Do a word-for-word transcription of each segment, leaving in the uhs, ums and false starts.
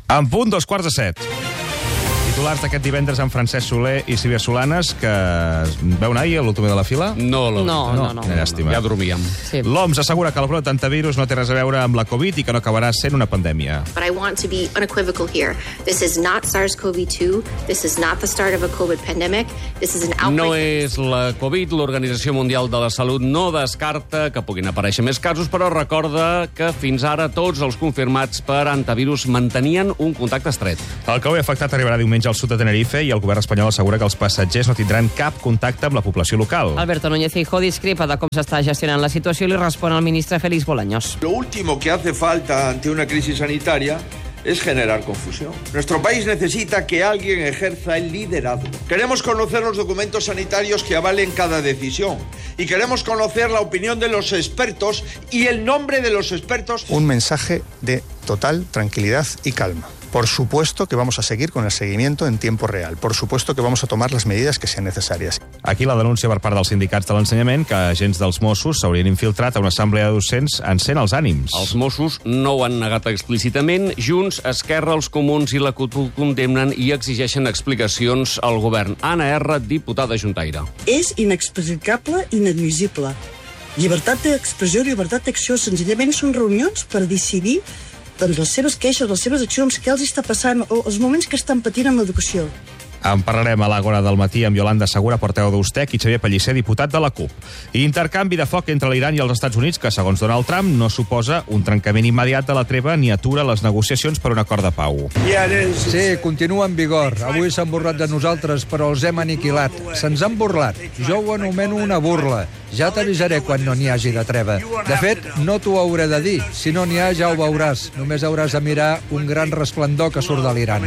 En punt, dos quarts de set. Titulars d'aquest divendres amb Francesc Soler i Sílvia Solanes, que veu anar ahir a l'últim de la fila? No, no, no. no, no, Quina llàstima. Ja dormíem. Sí. L'O M S assegura que el brot d'antivirus no té res a veure amb la Covid i que no acabarà sent una pandèmia. But I want to be unequivocal here. This is not SARS CoV two. This is not the start of a COVID pandemic. This is an outbreak. No és la Covid. L'Organització Mundial de la Salut no descarta que puguin aparèixer més casos, però recorda que fins ara tots els confirmats per antivirus mantenien un contacte estret. El que avui afectat arribarà diumenge al sud de Tenerife i el govern espanyol assegura que els passatgers no tindran cap contacte amb la població local. Alberto Núñez Feijóo discrepa de com s'està gestionant la situació i li respon al ministre Félix Bolaños. Lo último que hace falta ante una crisis sanitaria es generar confusión. Nuestro país necesita que alguien ejerza el liderazgo. Queremos conocer los documentos sanitarios que avalen cada decisión y queremos conocer la opinión de los expertos y el nombre de los expertos. Un mensaje de total tranquilidad y calma. Por supuesto que vamos a seguir con el seguimiento en tiempo real. Por supuesto que vamos a tomar las medidas que sean necesarias. Aquí la denúncia per part dels sindicats de l'ensenyament que agents dels Mossos s'haurien infiltrat a una assemblea de docents encent els ànims. Els Mossos no ho han negat explícitament. Junts, Esquerra, els Comuns i la C U T ho condemnen i exigeixen explicacions al govern. Anna R., diputada juntaire. És inexplicable i inadmissible. Llibertat d'expressió i llibertat d'acció senzillament són reunions per decidir doncs, les seves queixes, les seves accions, què els està passant, o els moments que estan patint amb l'educació. En parlarem a l'Àgora del matí amb Yolanda Segura, portaveu d'Ustec, i Xavier Pellicer, diputat de la C U P. I intercanvi de foc entre l'Iran i els Estats Units, que, segons Donald Trump, no suposa un trencament immediat de la treva ni atura les negociacions per un acord de pau. Sí, continua en vigor. Avui s'han burlat de nosaltres, però els hem aniquilat. Se'ns han burlat. Jo ho anomeno una burla. Ja t'avisaré quan no n'hi hagi de treva. De fet, no t'ho hauré de dir. Si no n'hi ha, ja ho veuràs. Només hauràs de mirar un gran resplendor que surt de l'Iran.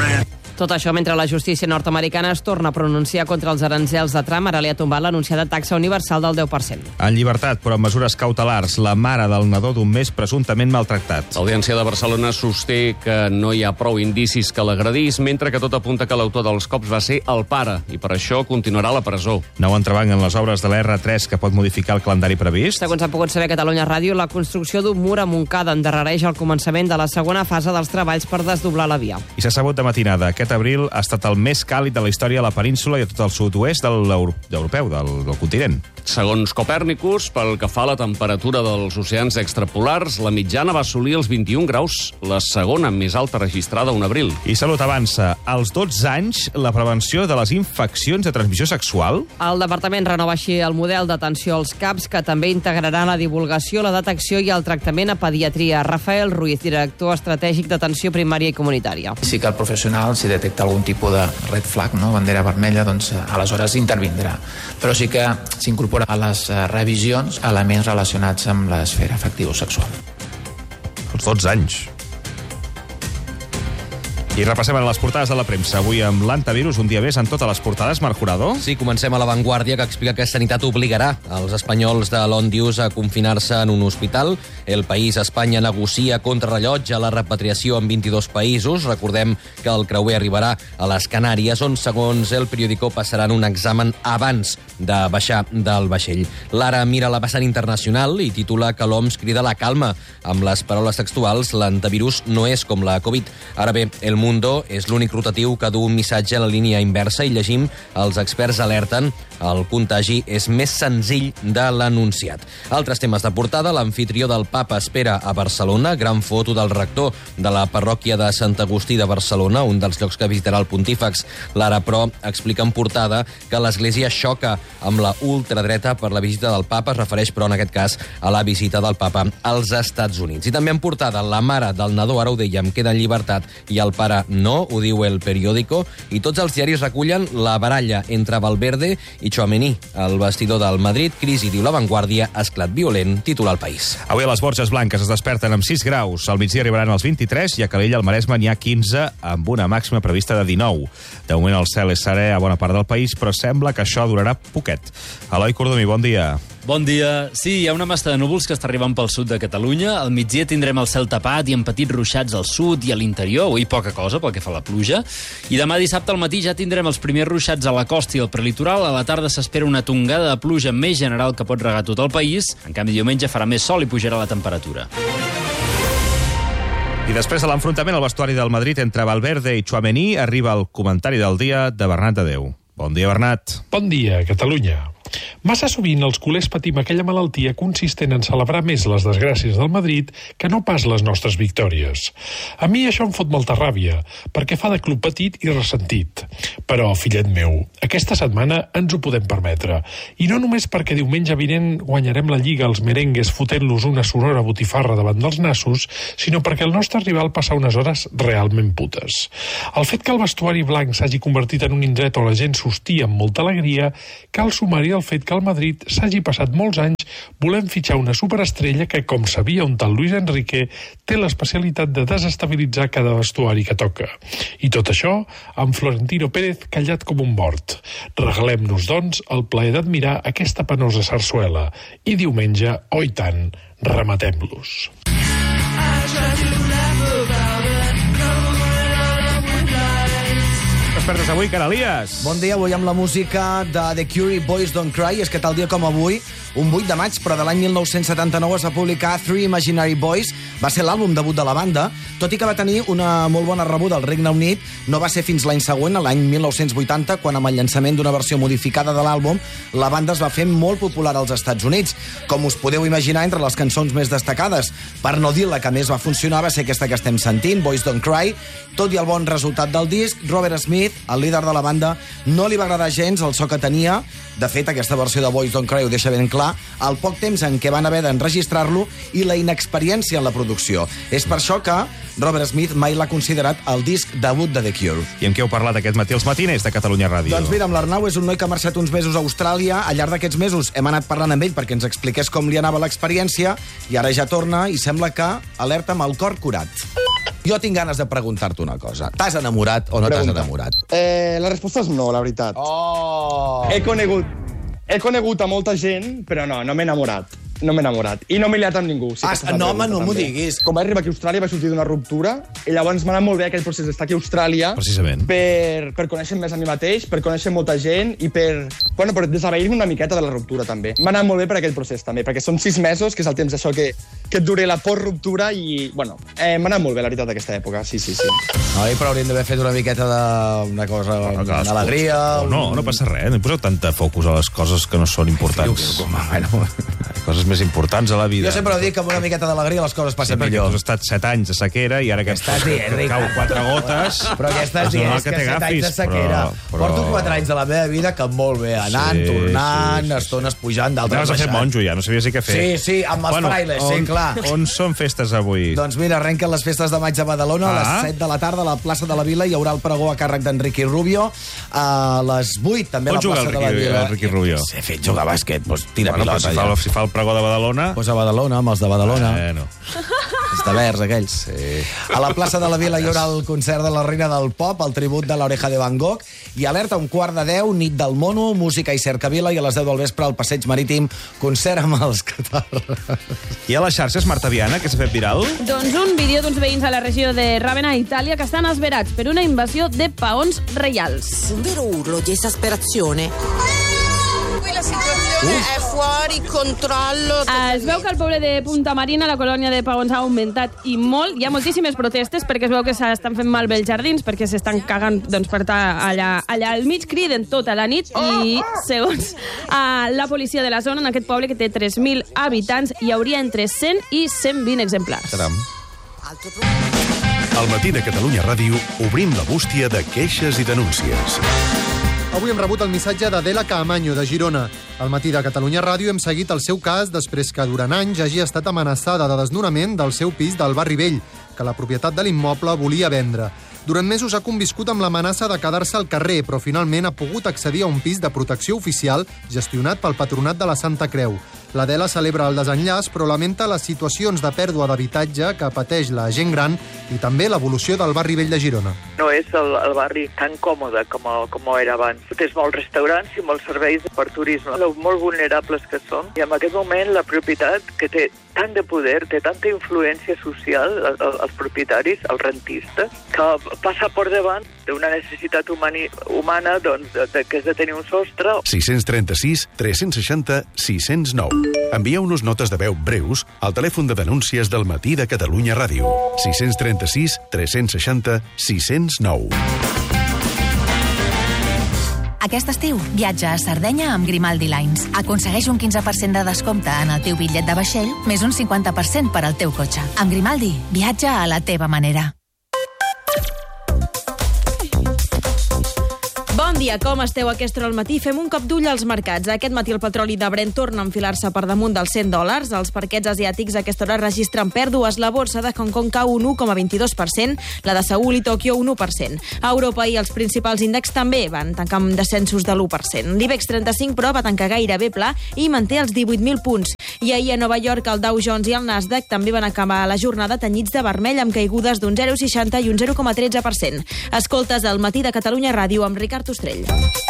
Tot això mentre la justícia nord-americana es torna a pronunciar contra els arancels de Trump. Ara li ha tombat l'anunciada taxa universal del deu per cent. En llibertat, però amb mesures cautelars, la mare del nadó d'un mes presumptament maltractat. L'Audiència de Barcelona sosté que no hi ha prou indicis que l'agredís, mentre que tot apunta que l'autor dels cops va ser el pare, i per això continuarà a la presó. Nou entrebanc en les obres de la erre tres que pot modificar el calendari previst. Segons ha pogut saber Catalunya Ràdio, la construcció d'un mur a Montcada endarrereix el començament de la segona fase dels treballs per desdoblar la via. I s'ha sabut de matinada. Aquest abril ha estat el més càlid de la història a la península i a tot el sud-oest de l'europeu, del, del continent. Segons Copèrnicus, pel que fa a la temperatura dels oceans extrapolars, la mitjana va assolir els vint-i-un graus, la segona més alta registrada un abril. I Salut avança. Als dotze anys, la prevenció de les infeccions de transmissió sexual. El departament renova així el model d'atenció als CAPs, que també integrarà la divulgació, la detecció i el tractament a pediatria. Rafael Ruiz, director estratègic d'atenció primària i comunitària. Sí que el professional, si detecta algun tipus de red flag, no? bandera vermella, doncs aleshores intervindrà. Però sí que s'incorpora a les revisions elements relacionats amb l'esfera afectivo-sexual. Als dotze anys. I repassem ara les portades de la premsa. Avui amb l'antivirus, un dia més en totes les portades. Marc Jurado. Sí, comencem a La Vanguardia, que explica que Sanitat obligarà els espanyols de l'Ondius a confinar-se en un hospital. El País, Espanya negocia contrarrellotge la repatriació en vint-i-dos països. Recordem que el creuer arribarà a les Canàries, on, segons el periòdico, passaran un examen abans de baixar del vaixell. L'Ara mira la vessant internacional i titula que l'O M S crida la calma. Amb les paraules textuals, l'antivirus no és com la Covid. Ara bé, el Mundo és l'únic rotatiu que du un missatge en la línia inversa i llegim els experts alerten el contagi és més senzill de l'anunciat. Altres temes de portada, l'amfitrió del Papa espera a Barcelona, gran foto del rector de la parròquia de Sant Agustí de Barcelona, un dels llocs que visitarà el pontífex. L'Ara, però, explica en portada que l'Església xoca amb la ultradreta per la visita del Papa, es refereix, però, en aquest cas, a la visita del Papa als Estats Units. I també en portada, la mare del nadó, ara ho dèiem, queda en llibertat i el pare no, ho diu el periòdico, i tots els diaris recullen la baralla entre Valverde i Tchouaméni. El vestidor del Madrid, crisi, diu La Vanguardia, esclat violent, titula El País. Avui a les Borges Blanques es desperten amb sis graus. Al migdia arribaran als vint-i-tres i a Calella, al Maresme, n'hi ha quinze, amb una màxima prevista de dinou. De moment el cel és serè a bona part del país, però sembla que això durarà poquet. Eloi Cordomí, bon dia. Bon dia. Sí, hi ha una massa de núvols que està arribant pel sud de Catalunya. Al migdia tindrem el cel tapat i amb petits ruixats al sud i a l'interior. Avui poca cosa pel que fa a la pluja. I demà dissabte al matí ja tindrem els primers ruixats a la costa i al prelitoral. A la tarda s'espera una tongada de pluja més general que pot regar tot el país. En canvi, diumenge farà més sol i pujarà la temperatura. I després de l'enfrontament al vestuari del Madrid entre Valverde i Tchouaméni, arriba el comentari del dia de Bernat Adeu. Bon dia, Bernat. Bon dia, Catalunya. Massa sovint els culers patim aquella malaltia consistent en celebrar més les desgràcies del Madrid que no pas les nostres victòries. A mi això em fot molta ràbia, perquè fa de club petit i ressentit. Però, fillet meu, aquesta setmana ens ho podem permetre. I no només perquè diumenge vinent guanyarem la Lliga als merengues fotent-los una sonora botifarra davant dels nassos, sinó perquè el nostre rival passa unes hores realment putes. El fet que el vestuari blanc s'hagi convertit en un indret on la gent s'hostia amb molta alegria, cal sumar-hi el fet que el Madrid s'hagi passat molts anys volent fitxar una superestrella que, com sabia un tal Luis Enrique, té l'especialitat de desestabilitzar cada vestuari que toca. I tot això amb Florentino Pérez callat com un mort. Regalem-nos, doncs, el plaer d'admirar aquesta penosa sarsuela. I diumenge, oh i tant, rematem-los. Despertes avui, Canalies. Bon dia, avui amb la música de The Cure i Boys Don't Cry. És que tal dia com avui, un vuit de maig, però de l'any mil nou-cents setanta-nou es va publicar Three Imaginary Boys. Va ser l'àlbum debut de la banda, tot i que va tenir una molt bona rebuda al Regne Unit. No va ser fins l'any següent, l'any mil nou-cents vuitanta, quan amb el llançament d'una versió modificada de l'àlbum, la banda es va fer molt popular als Estats Units. Com us podeu imaginar, entre les cançons més destacades, per no dir la que més va funcionar, va ser aquesta que estem sentint, Boys Don't Cry. Tot i el bon resultat del disc, Robert Smith, el líder de la banda, no li va agradar gens el so que tenia. De fet, aquesta versió de Boys Don't Cry ho deixa ben clar, el poc temps en què van haver d'enregistrar-lo i la inexperiència en la producció. És per això que Robert Smith mai l'ha considerat el disc debut de The Cure. I amb què heu parlat aquest matí als matiners de Catalunya Ràdio? Doncs mira, amb l'Arnau és un noi que ha marxat uns mesos a Austràlia. Al llarg d'aquests mesos hem anat parlant amb ell perquè ens expliqués com li anava l'experiència i ara ja torna i sembla que alerta amb el cor curat. Jo tinc ganes de preguntar-te una cosa. T'has enamorat o no t'has enamorat? Eh, la resposta és no, la veritat. Oh! He conegut, he conegut a molta gent, però no, no m'he enamorat. No m'he enamorat. I no m'he liat amb ningú. Sí ah, no, home, no m'ho diguis. Quan vaig arribar aquí a Austràlia vaig sortir d'una ruptura i llavors m'ha anat molt bé aquell procés d'estar aquí a Austràlia. Precisament. Per, per conèixer més a mi mateix, per conèixer molta gent i per, bueno, per desaveir-me una miqueta de la ruptura, també. M'ha anat molt bé per aquell procés, també, perquè són sis mesos, que és el temps d'això que, que et dure la post-ruptura i, bueno, eh, m'ha anat molt bé, la veritat, aquesta època. Sí, sí, sí. No, però hauríem d'haver fet una miqueta d'una cosa, bueno, d'alegria. No, no passa res. No hi poseu tanta focus a les coses que no són importants. Bueno, coses més importants a la vida. Jo sempre dic que amb una miqueta d'alegria les coses passen sí, millor. Tu has estat set anys de sequera i ara que estàs dient, cau quatre gotes... Però què estàs dient? És que, que set anys de sequera. Però... Porto quatre anys de la meva vida que molt bé, anant, sí, tornant, sí, sí. estones pujant d'altres baixant. Anaves a fer monjo ja, no sabies si què fer. Sí, sí, amb els bueno, frailes, sí, clar. On són festes avui? Doncs mira, arrenquen les festes de maig a Badalona, ah. a les set de la tarda a la plaça de la Vila hi haurà el pregó a càrrec d'Enrique Rubio. A les vuit també a la plaça de la Vila. Enrique Rubio? S'ha fet jugar a bàsquet, doncs tira bueno, pilota. Si fa, si fa el pregó de Badalona... Pues a Badalona, amb els de Badalona. Bueno. Els de verds, aquells. Sí. A la plaça de la Vila hi haurà el concert de la Reina del Pop, el tribut de l'Oreja de Van Gogh, i alerta un quart de deu, nit del mono, música i cercavila, i a les deu del vespre al Passeig Marítim, concert amb els Catarres. I a les xarxes, Marta Viana, que s'ha fet viral? Doncs un vídeo d'uns veïns a la regió de Ravenna, Itàlia, que estan esverats per una invasió de paons reials. Un vero urlo di esasperazione. La situazione è fuori controllo. Es veu que al poble de Punta Marina la colònia de paons ha augmentat i molt. Hi ha moltíssimes protestes perquè es veu que s'estan fent malbé els jardins, perquè s'estan cagant doncs, per estar allà, allà al mig, criden tota la nit i, segons uh, la policia de la zona, en aquest poble que té tres mil habitants, hi hauria entre cent i cent vint exemplars. Caram. Al matí de Catalunya Ràdio obrim la bústia de queixes i denúncies. Avui hem rebut el missatge d'Adela Caamaño, de Girona. Al matí de Catalunya Ràdio hem seguit el seu cas després que durant anys hagi estat amenaçada de desnonament del seu pis del Barri Vell, que la propietat de l'immoble volia vendre. Durant mesos ha conviscut amb l'amenaça de quedar-se al carrer, però finalment ha pogut accedir a un pis de protecció oficial gestionat pel Patronat de la Santa Creu. L'Adela celebra el desenllaç, però lamenta les situacions de pèrdua d'habitatge que pateix la gent gran i també l'evolució del Barri Vell de Girona. No és el, el barri tan còmode com, com era abans. Tens molts restaurants i molts serveis per turisme, molt vulnerables que són. I en aquest moment la propietat, que té tant de poder, té tanta influència social, els propietaris, els rentistes, que passa per davant d'una necessitat humani, humana doncs, de, de, que és de tenir un sostre. sis cents trenta-sis tres cents seixanta sis cents nou. Envieu-nos notes de veu breus al telèfon de denúncies del Matí de Catalunya Ràdio. sis tres sis, tres seixanta, sis zero nou. Aquest estiu, viatja a Sardenya amb Grimaldi Lines. Aconsegueix un quinze per cent de descompte en el teu bitllet de vaixell, més un cinquanta per cent per al teu cotxe. Amb Grimaldi, viatja a la teva manera. Bon dia, com esteu a aquesta hora al matí? Fem un cop d'ull als mercats. Aquest matí el petroli de Brent torna a enfilar-se per damunt dels cent dòlars. Els parquets asiàtics a aquesta hora registren pèrdues. La borsa de Hong Kong cau un u coma vint-i-dos per cent, la de Seül i Tòquio un u per cent. A Europa i els principals índexs també van tancar amb descensos de l'u per cent. L'IBEX trenta-cinc, però, va tancar gairebé pla i manté els divuit mil punts. I ahir a Nova York el Dow Jones i el Nasdaq també van acabar la jornada tenyits de vermell amb caigudes d'un zero coma seixanta i un zero coma tretze per cent. Escoltes el Matí de Catalunya Ràdio amb Ricard Ostrell.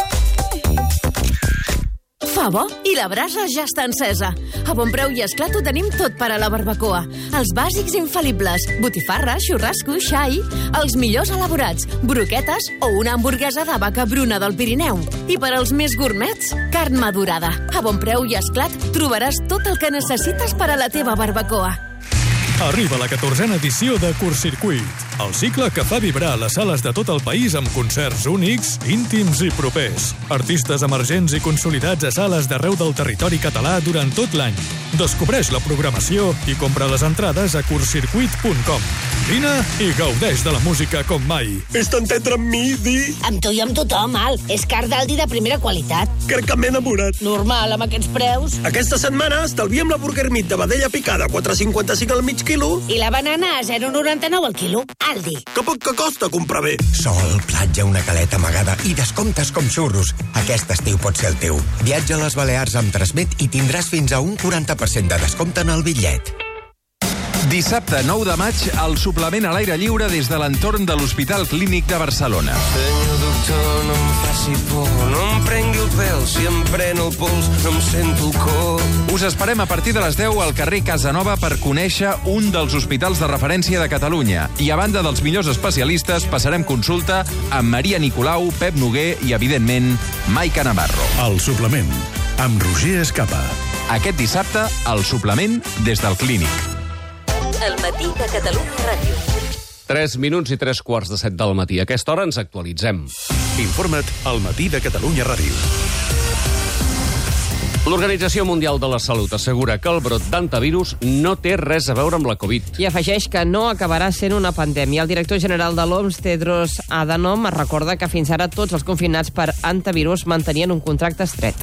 Fa bo i la brasa ja està encesa. A Bon Preu i Esclat ho tenim tot per a la barbacoa. Els bàsics infal·libles, botifarra, xurrasco, xai, els millors elaborats, broquetes o una hamburguesa de vaca bruna del Pirineu. I per als més gourmets, carn madurada. A Bon Preu i Esclat trobaràs tot el que necessites per a la teva barbacoa. Arriba la catorzena edició de Curtcircuit, el cicle que fa vibrar les sales de tot el país amb concerts únics, íntims i propers. Artistes emergents i consolidats a sales d'arreu del territori català durant tot l'any. Descobreix la programació i compra les entrades a curtcircuit punt com. Vine i gaudeix de la música com mai. És tan tendre amb mi, Di? Amb tu i amb tothom, Al. És car d'Aldi de primera qualitat. Crec que m'he enamorat. Normal, amb aquests preus. Aquesta setmana estalviem la Burger Meat de vedella picada a quatre coma cinquanta-cinc al mig quilo. I la banana a zero coma noranta-nou al quilo. Aldi. Que poc que costa comprar bé. Sol, platja, una caleta amagada i descomptes com xurros. Aquest estiu pot ser el teu. Viatja a les Balears amb Transmet i tindràs fins a un quaranta per cent de descompte en el bitllet. Dissabte nou de maig, el suplement a l'aire lliure des de l'entorn de l'Hospital Clínic de Barcelona. Senyor doctor, no em faci por, no em prengui el pèl, si em pren el pols no em sento el cor. Us esperem a partir de les deu al carrer Casanova per conèixer un dels hospitals de referència de Catalunya. I a banda dels millors especialistes, passarem consulta amb Maria Nicolau, Pep Noguer i, evidentment, Maica Navarro. El suplement, amb Roger Escapa. Aquest dissabte, el suplement des del Clínic. El Matí de Catalunya Ràdio. tres minuts i tres quarts de set del matí. A aquesta hora ens actualitzem. Informa't al Matí de Catalunya Ràdio. L'Organització Mundial de la Salut assegura que el brot d'antivirus no té res a veure amb la Covid. I afegeix que no acabarà sent una pandèmia. El director general de l'O M S, Tedros Adhanom, recorda que fins ara tots els confinats per antivirus mantenien un contracte estret.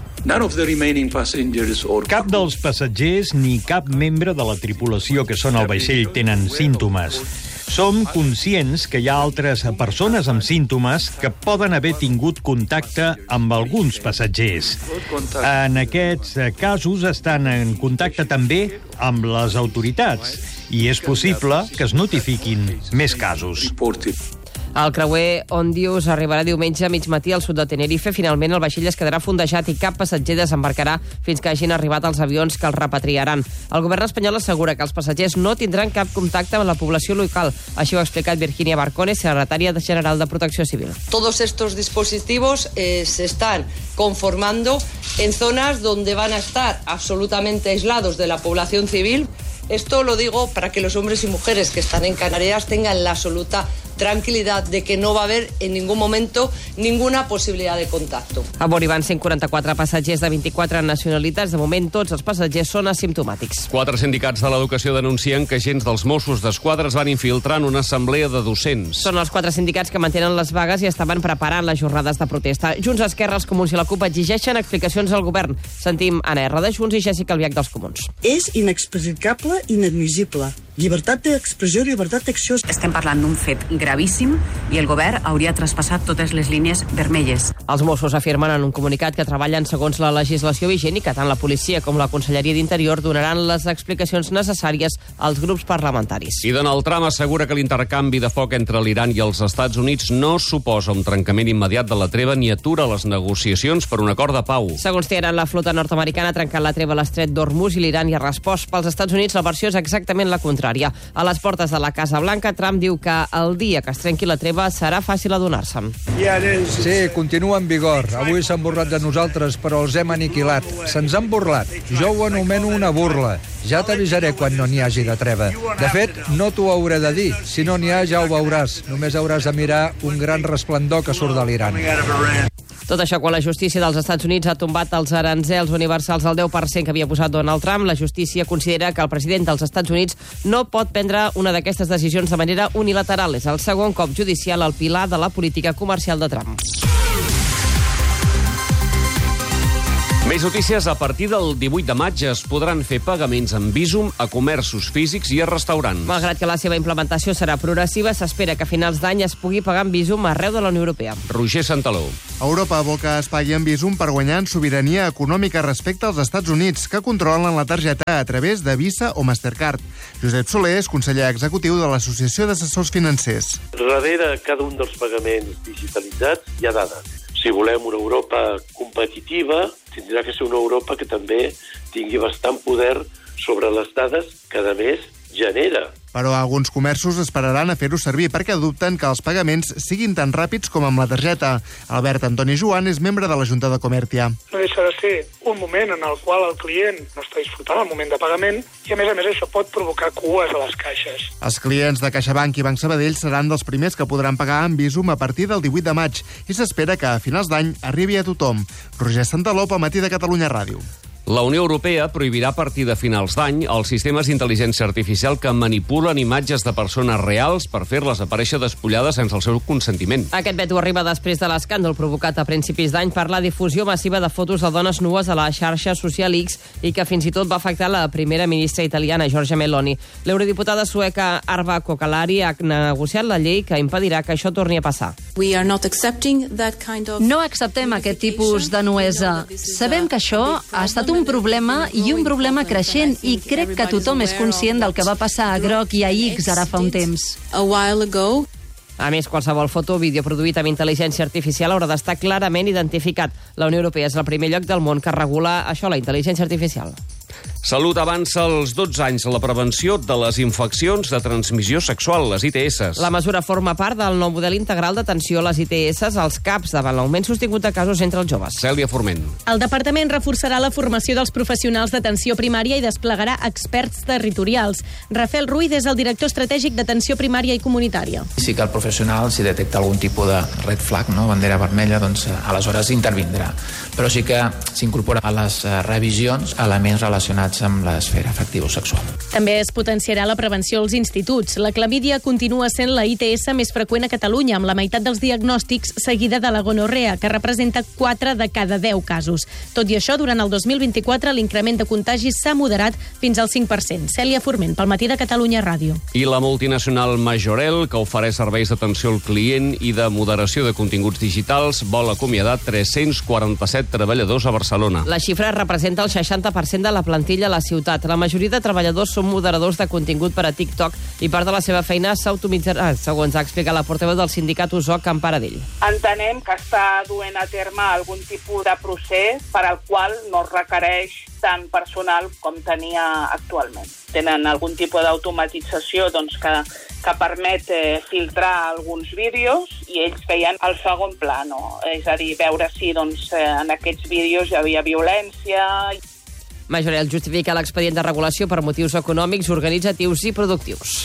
Cap dels passatgers ni cap membre de la tripulació que són al vaixell tenen símptomes. Som conscients que hi ha altres persones amb símptomes que poden haver tingut contacte amb alguns passatgers. En aquests casos estan en contacte també amb les autoritats i és possible que es notifiquin més casos. El creuer Ondius arribarà diumenge a mig matí al sud de Tenerife. Finalment, el vaixell es quedarà fondejat i cap passatger desembarcarà fins que hagin arribat els avions que el repatriaran. El govern espanyol assegura que els passatgers no tindran cap contacte amb la població local. Així ho ha explicat Virginia Barcone, secretària general de Protecció Civil. Todos estos dispositivos eh, se están conformando en zonas donde van a estar absolutamente aislados de la población civil. Esto lo digo para que los hombres y mujeres que están en Canarias tengan la absoluta tranquil·litat de que no va haver en ningú moment ninguna possibilitat de contacte. A bord hi van cent quaranta-quatre passatgers de vint-i-quatre nacionalitats. De moment, tots els passatgers són asimptomàtics. Quatre sindicats de l'educació denuncien que agents dels Mossos d'Esquadra es van infiltrar en una assemblea de docents. Són els quatre sindicats que mantenen les vagues i estaven preparant les jornades de protesta. Junts, Esquerra, els Comuns i la CUP exigeixen explicacions al govern. Sentim Anna R. de Junts i Jessica Albiach dels Comuns. És inexplicable i inadmissible. Llibertat d'expressió i llibertat d'acció. Estem parlant d'un fet gravíssim i el govern hauria traspassat totes les línies vermelles. Els Mossos afirmen en un comunicat que treballen segons la legislació vigent i que tant la policia com la Conselleria d'Interior donaran les explicacions necessàries als grups parlamentaris. I Donald Trump assegura que l'intercanvi de foc entre l'Iran i els Estats Units no suposa un trencament immediat de la treva ni atura les negociacions per un acord de pau. Segons Teheran, la flota nord-americana ha trencat la treva a l'estret d'Hormuz i l'Iran hi ha respost. Pels Estats Units la versió és exactament la contrària. contrària. A les portes de la Casa Blanca, Trump diu que el dia que es trenqui la treva serà fàcil adonar-se'n. Sí, continua en vigor. Avui s'han burlat de nosaltres, però els hem aniquilat. Se'ns han burlat. Jo ho anomeno una burla. Ja t'avisaré quan no n'hi hagi de treva. De fet, no t'ho hauré de dir. Si no n'hi ha, ja ho veuràs. Només hauràs de mirar un gran resplendor que surt de l'Iran. Tot això quan la justícia dels Estats Units ha tombat els aranzels universals al deu per cent que havia posat Donald Trump. La justícia considera que el president dels Estats Units no pot prendre una d'aquestes decisions de manera unilateral. És el segon cop judicial al pilar de la política comercial de Trump. Més notícies. A partir del divuit de maig es podran fer pagaments en Bizum a comerços físics i a restaurants. Malgrat que la seva implementació serà progressiva, s'espera que a finals d'any es pugui pagar en Bizum arreu de la Unió Europea. Roger Santaló. Europa vol que es pagui en Bizum per guanyar en sobirania econòmica respecte als Estats Units, que controlen la targeta a través de Visa o Mastercard. Josep Soler és conseller executiu de l'Associació d'Assessors Financers. Darrere cada un dels pagaments digitalitzats hi ha dades. Si volem una Europa competitiva, tindrà que ser una Europa que també tingui bastant poder sobre les dades que, a més, genera. Però alguns comerços esperaran a fer-ho servir perquè dubten que els pagaments siguin tan ràpids com amb la targeta. Albert Antoni Joan és membre de la Junta de Comertia. No deixa de ser un moment en el qual el client no està disfrutant el moment de pagament i, a més a més, això pot provocar cues a les caixes. Els clients de CaixaBank i Banc Sabadell seran dels primers que podran pagar en Bizum a partir del divuit de maig i s'espera que a finals d'any arribi a tothom. Roger Santaló, al Matí de Catalunya Ràdio. La Unió Europea prohibirà a partir de finals d'any els sistemes d'intel·ligència artificial que manipulen imatges de persones reals per fer-les aparèixer despullades sense el seu consentiment. Aquest veto arriba després de l'escàndol provocat a principis d'any per la difusió massiva de fotos de dones nues a la xarxa social X i que fins i tot va afectar la primera ministra italiana, Giorgia Meloni. L'eurodiputada sueca Arva Kokalari ha negociat la llei que impedirà que això torni a passar. No acceptem aquest tipus de nuesa. Sabem que això ha estat un problema i un problema creixent i crec que tothom és conscient del que va passar a Groc i a X ara fa un temps. A més, qualsevol foto o vídeo produït amb intel·ligència artificial haurà d'estar clarament identificat. La Unió Europea és el primer lloc del món que regula això, la intel·ligència artificial. Salut avança als dotze anys la prevenció de les infeccions de transmissió sexual, les I T S. La mesura forma part del nou model integral d'atenció a les I T S als C A Ps davant l'augment sostingut de casos entre els joves. Cèlia Forment. El departament reforçarà la formació dels professionals d'atenció primària i desplegarà experts territorials. Rafael Ruiz és el director estratègic d'atenció primària i comunitària. Sí que el professional, si detecta algun tipus de red flag, no, bandera vermella, doncs aleshores intervindrà. Però sí que s'incorpora a les revisions elements relacionats amb l'esfera afectivo-sexual. També es potenciarà la prevenció als instituts. La clamídia continua sent la I T S més freqüent a Catalunya, amb la meitat dels diagnòstics seguida de la gonorrea, que representa quatre de cada deu casos. Tot i això, durant el dos mil vint-i-quatre l'increment de contagis s'ha moderat fins al cinc per cent. Cèlia Forment, pel Matí de Catalunya Ràdio. I la multinacional Majorel, que ofereix serveis d'atenció al client i de moderació de continguts digitals, vol acomiadar tres-cents quaranta-set treballadors a Barcelona. La xifra representa el seixanta per cent de la plantilla a la ciutat. La majoria de treballadors són moderadors de contingut per a TikTok i part de la seva feina s'automitzarà, segons ha explicat la portaveu del sindicat U S O C, Empara d'ell. Entenem que està duent a terme algun tipus de procés per al qual no requereix tant personal com tenia actualment. Tenen algun tipus d'automatització doncs, que, que permet eh, filtrar alguns vídeos i ells feien el segon plano, és a dir, veure si doncs, eh, en aquests vídeos hi havia violència. Majorel justifica l'expedient de regulació per motius econòmics, organitzatius i productius.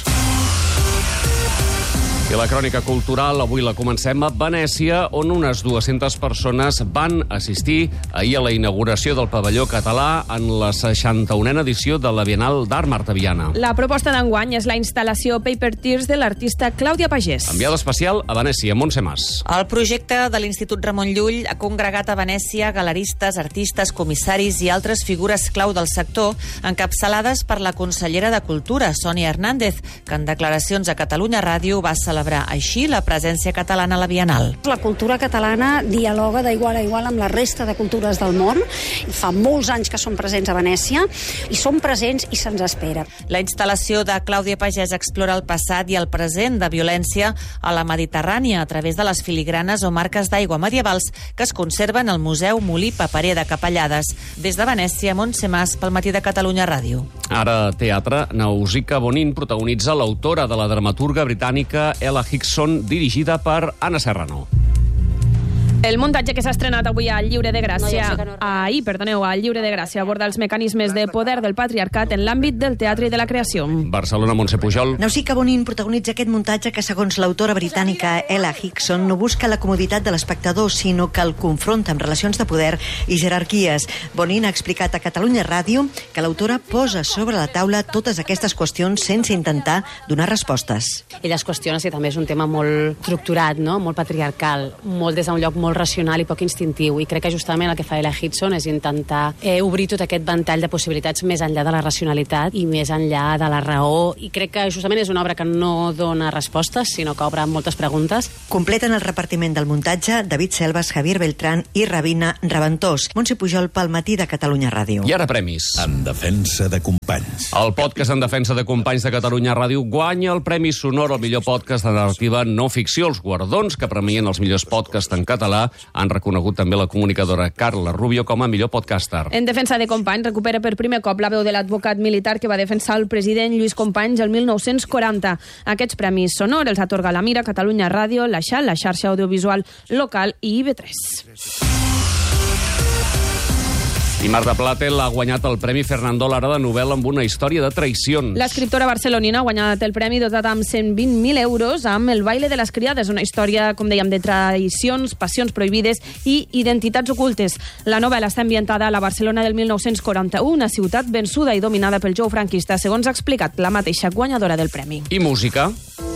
I la crònica cultural avui la comencem a Venècia, on unes dues-centes persones van assistir ahir a la inauguració del pavelló català en la seixanta-unena edició de la Bienal d'Art Martaviana. La proposta d'enguany és la instal·lació Paper Tears de l'artista Clàudia Pagès. Enviada especial a Venècia, Montse Mas. El projecte de l'Institut Ramon Llull ha congregat a Venècia galeristes, artistes, comissaris i altres figures clau del sector, encapçalades per la consellera de Cultura, Sònia Hernández, que en declaracions a Catalunya Ràdio va celebrar celebrar així la presència catalana a la Bienal. La cultura catalana dialoga d'igual a igual amb la resta de cultures del món. Fa molts anys que són presents a Venècia i són presents i se'ns espera. La instal·lació de Clàudia Pagès explora el passat i el present de violència a la Mediterrània a través de les filigranes o marques d'aigua medievals que es conserven al Museu Molí Paperer de Capellades. Des de Venècia, Montse Mas, pel Matí de Catalunya Ràdio. Ara, teatre, Nausicaa Bonin protagonitza l'autora de la dramaturga britànica Ella Hickson, dirigida per Anna Serrano. El muntatge que s'ha estrenat avui al Lliure de Gràcia, no, ja no ahir, perdoneu, al Lliure de Gràcia, aborda els mecanismes de poder del patriarcat en l'àmbit del teatre i de la creació. Barcelona, Montse Pujol. Nausicaa Bonin protagonitza aquest muntatge que, segons l'autora britànica Ella Hickson, no busca la comoditat de l'espectador, sinó que el confronta amb relacions de poder i jerarquies. Bonin ha explicat a Catalunya Ràdio que l'autora posa sobre la taula totes aquestes qüestions sense intentar donar respostes. Ella es qüestiona si també és un tema molt estructurat, no? Molt patriarcal, molt des d'un lloc molt racional i poc instintiu, i crec que justament el que fa Ella Hickson és intentar eh, obrir tot aquest ventall de possibilitats més enllà de la racionalitat i més enllà de la raó, i crec que justament és una obra que no dona respostes, sinó que obre moltes preguntes. Completen el repartiment del muntatge David Selvas, Javier Beltrán i Rabina Raventós. Montse Pujol pel Matí de Catalunya Ràdio. I ara premis. En defensa de companys. El podcast En defensa de companys de Catalunya Ràdio guanya el Premi Sonor al millor podcast de narrativa no ficció. Els guardons que premien els millors podcasts en català han reconegut també la comunicadora Carla Rubio com a millor podcaster. En defensa de companys recupera per primer cop la veu de l'advocat militar que va defensar el president Lluís Companys el mil nou-cents quaranta. Aquests premis sonor els atorga la Mira, Catalunya Ràdio, la Xal, la xarxa audiovisual local i I V tres. I Marta Platel ha guanyat el Premi Fernando Lara de novel·la amb una història de traïcions. L'escriptora barcelonina ha guanyat el premi dotat amb cent vint mil euros amb El baile de les criades, una història, com dèiem, de traïcions, passions prohibides i identitats ocultes. La novel·la està ambientada a la Barcelona del mil nou-cents quaranta-u, una ciutat vençuda i dominada pel jou franquista, segons ha explicat la mateixa guanyadora del premi. I música.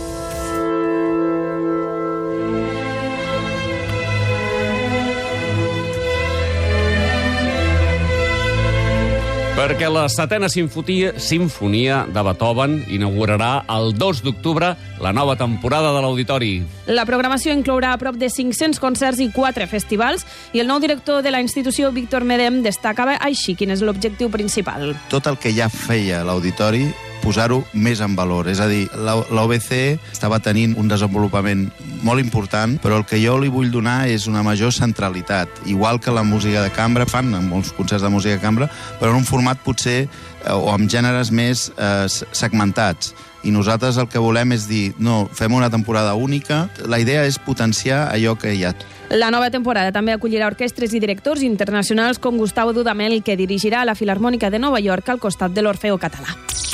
Perquè la setena sinfonia, sinfonia de Beethoven inaugurarà el dos d'octubre la nova temporada de l'Auditori. La programació inclourà a prop de cinc-cents concerts i quatre festivals, i el nou director de la institució, Víctor Medem, destacava així quin és l'objectiu principal. Tot el que ja feia l'Auditori, posar-ho més en valor. És a dir, l'O B C estava tenint un desenvolupament molt important, però el que jo li vull donar és una major centralitat. Igual que la música de cambra, fan molts concerts de música de cambra, però en un format potser, o amb gèneres més eh, segmentats. I nosaltres el que volem és dir, no, fem una temporada única. La idea és potenciar allò que hi ha. La nova temporada també acollirà orquestres i directors internacionals com Gustavo Dudamel, que dirigirà la Filharmònica de Nova York al costat de l'Orfeo Català.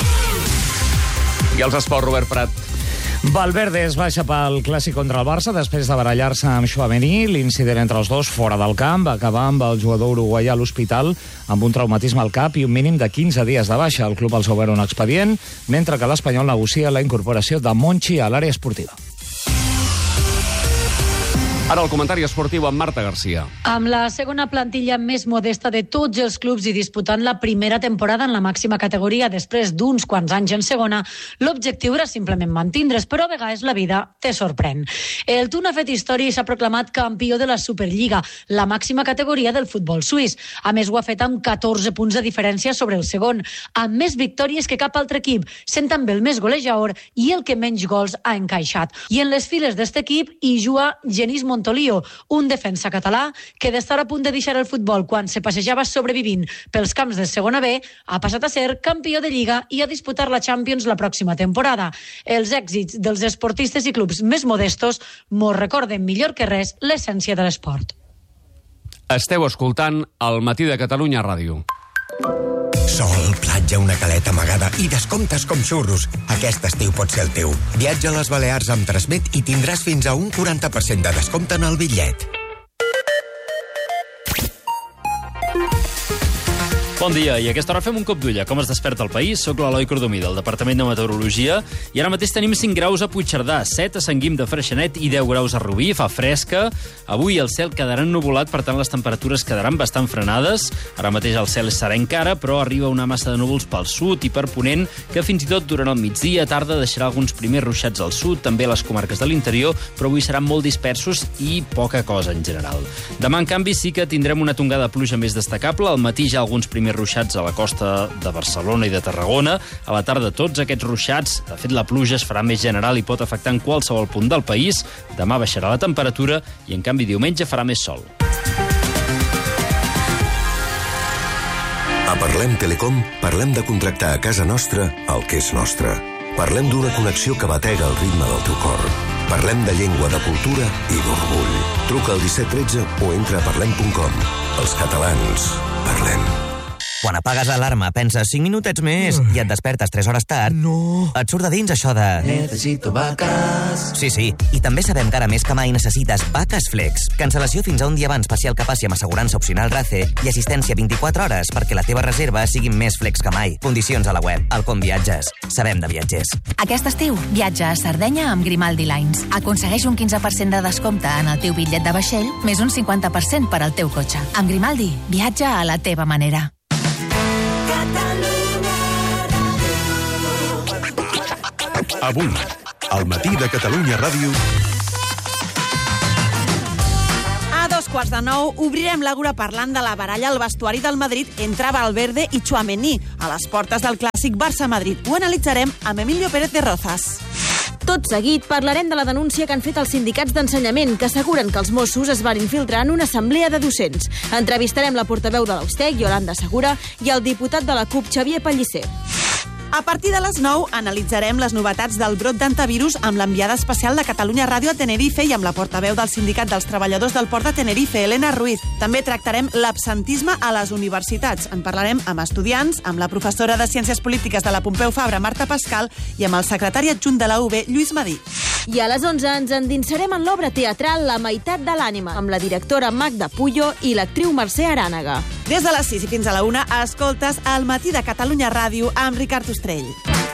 I els esports, Robert Prat. Valverde es baixa pel clàssic contra el Barça després de barallar-se amb Tchouaméni. L'incident entre els dos fora del camp va acabar amb el jugador uruguaià a l'hospital amb un traumatisme al cap i un mínim de quinze dies de baixa. El club els ha obert un expedient, mentre que l'Espanyol negocia la incorporació de Monchi a l'àrea esportiva. Ara el comentari esportiu amb Marta Garcia. Amb la segona plantilla més modesta de tots els clubs i disputant la primera temporada en la màxima categoria després d'uns quants anys en segona, l'objectiu era simplement mantindre's, però a vegades la vida te sorprèn. El Thun ha fet història i s'ha proclamat campió de la Superliga, la màxima categoria del futbol suís. A més, ho ha fet amb catorze punts de diferència sobre el segon, amb més victòries que cap altre equip, sent també el més golejador i el que menys gols ha encaixat. I en les files d'este equip hi juga Genís Montolio, un defensa català que d'estar a punt de deixar el futbol quan se passejava sobrevivint pels camps de segona B, ha passat a ser campió de Lliga i a disputar la Champions la pròxima temporada. Els èxits dels esportistes i clubs més modestos mos recorden millor que res l'essència de l'esport. Esteu escoltant El Matí de Catalunya Ràdio. Sol, platja, una caleta amagada i descomptes com xurros. Aquest estiu pot ser el teu. Viatja a les Balears amb Transmet i tindràs fins a un quaranta per cent de descompte en el bitllet. Bon dia, i a aquesta hora fem un cop d'ull a com es desperta el país. Soc l'Eloi Cordomí, del Departament de Meteorologia, i ara mateix tenim cinc graus a Puigcerdà, set a Sant Guim de Freixenet i deu graus a Rubí. Fa fresca. Avui el cel quedarà ennuvolat, per tant les temperatures quedaran bastant frenades. Ara mateix el cel serà encara, però arriba una massa de núvols pel sud i per ponent, que fins i tot durant el migdia tarda deixarà alguns primers ruixats al sud, també a les comarques de l'interior, però avui seran molt dispersos i poca cosa en general. Demà, en canvi, sí que tindrem una tongada de pluja més destacable. Al matí ja alguns primers ruixats a la costa de Barcelona i de Tarragona. A la tarda tots aquests ruixats. De fet, la pluja es farà més general i pot afectar en qualsevol punt del país. Demà baixarà la temperatura i, en canvi, diumenge farà més sol. A Parlem Telecom parlem de contractar a casa nostra el que és nostre. Parlem d'una connexió que batega el ritme del teu cor. Parlem de llengua, de cultura i d'orgull. Truca al disset tretze o entra a parlem punt com. Els catalans, parlem. Quan apagues l'alarma, penses cinc minutets més i et despertes tres hores tard. No. Et surt de dins això de... Necessito vaques. Sí, sí. I també sabem que ara més que mai necessites Vaques Flex. Cancel·lació fins a un dia abans parcial que passi amb assegurança opcional RACE i assistència vint-i-quatre hores perquè la teva reserva sigui més flex que mai. Condicions a la web. Alcom Viatges. Sabem de viatgers. Aquest estiu, viatja a Sardenya amb Grimaldi Lines. Aconsegueix un quinze per cent de descompte en el teu bitllet de vaixell, més un cinquanta per cent per al teu cotxe. Amb Grimaldi, viatja a la teva manera. Avui, al matí de Catalunya Ràdio... A dos quarts de nou obrirem l'àgora parlant de la baralla al vestuari del Madrid entre Valverde i Tchouaméni a les portes del clàssic Barça-Madrid. Ho analitzarem amb Emilio Pérez de Rozas. Tot seguit parlarem de la denúncia que han fet els sindicats d'ensenyament, que asseguren que els Mossos es van infiltrar en una assemblea de docents. Entrevistarem la portaveu de l'Austec, Yolanda Segura, i el diputat de la CUP, Xavier Pellicer. A partir de les nou analitzarem les novetats del brot d'antivirus amb l'enviada especial de Catalunya Ràdio a Tenerife i amb la portaveu del Sindicat dels Treballadors del Port de Tenerife, Elena Ruiz. També tractarem l'absentisme a les universitats. En parlarem amb estudiants, amb la professora de Ciències Polítiques de la Pompeu Fabra, Marta Pascal, i amb el secretari adjunt de la U B, Lluís Madí. I a les onze ens endinsarem en l'obra teatral La meitat de l'ànima, amb la directora Magda Puyo i l'actriu Mercè Arànega. Des de les sis i fins a la una, escoltes El matí de Catalunya Ràdio amb Ricard Ostrell.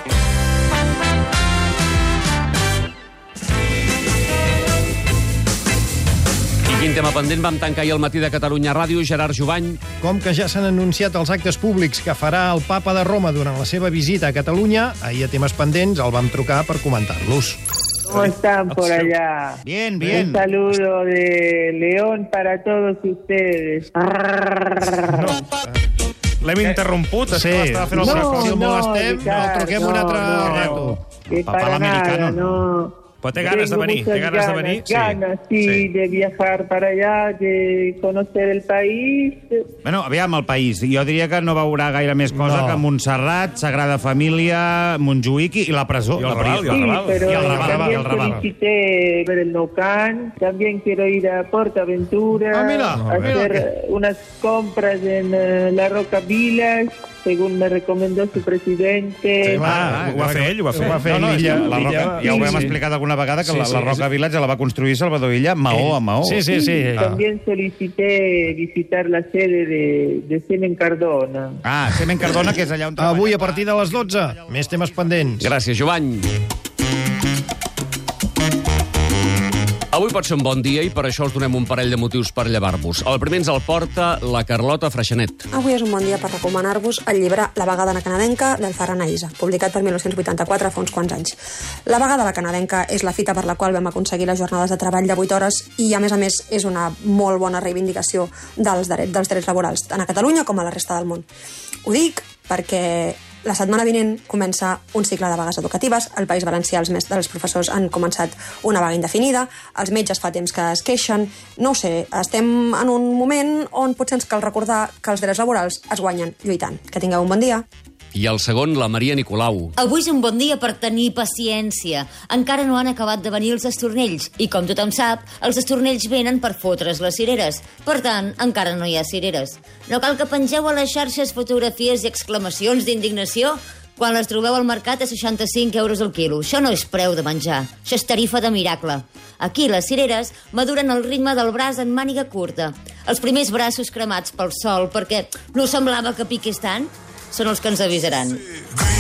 I quin tema pendent vam tancar ahir al matí de Catalunya Ràdio, Gerard Jovany? Com que ja s'han anunciat els actes públics que farà el papa de Roma durant la seva visita a Catalunya, ahir a temes pendents el vam trucar per comentar-los. ¿Cómo están por allá? Bien, bien. Un saludo de León para todos ustedes. No. L'hem interromput? Sí. Estava fent el no, si el molestem, no, el truquem un altre rato. Que para nada, no. Però té ganes de venir, té ganes de venir. Sí. Ganas, sí, sí, de viajar para allá, de conocer el país. Bueno, aviam, el país. Jo diria que no veurà gaire més cosa no. que Montserrat, Sagrada Família, Montjuïc i la presó. I el Raval. Sí, pero y el Raval, también el Raval. solicité ver el Nocan, también quiero ir a Portaventura, ah, mira, a hacer mira. unas compras en uh, la Roca Village, según me recomendó su presidente. Sí, va, ah, ho va fer ell, ho va fer. Ho va fer no, no, Illa, la Roca, ja, ja ho hem sí. explicat alguna vegada, que sí, la, la Roca sí. Village la va construir Salvador Illa maó a maó. Sí, sí, sí. sí. También solicité visitar la sede de, de Semen Cardona. Ah, Semen Cardona, que és allà on treballa. Avui, a partir de les dotze, més temes pendents. Gràcies, Jovany. Avui pot ser un bon dia i per això us donem un parell de motius per llevar-vos. El primer ens el porta la Carlota Freixenet. Avui és un bon dia per recomanar-vos el llibre La vegada a la canadenca del Ferran Aïssa, publicat per mil nou-cents vuitanta-quatre fa uns quants anys. La vegada a la canadenca és la fita per la qual vam aconseguir les jornades de treball de vuit hores i, a més a més, és una molt bona reivindicació dels drets, dels drets laborals, tant a Catalunya com a la resta del món. Ho dic perquè la setmana vinent comença un cicle de vagues educatives. Al País Valencià els, mes- els professors han començat una vaga indefinida, els metges fa temps que es queixen. No ho sé, estem en un moment on potser ens cal recordar que els drets laborals es guanyen lluitant. Que tingueu un bon dia. I el segon, la Maria Nicolau. Avui és un bon dia per tenir paciència. Encara no han acabat de venir els estornells. I com tothom sap, els estornells venen per fotre's les cireres. Per tant, encara no hi ha cireres. No cal que pengeu a les xarxes fotografies i exclamacions d'indignació quan les trobeu al mercat a seixanta-cinc euros el quilo. Això no és preu de menjar, això és tarifa de miracle. Aquí les cireres maduren al ritme del braç en màniga curta. Els primers braços cremats pel sol perquè no semblava que piqués tant són els que ens avisaran.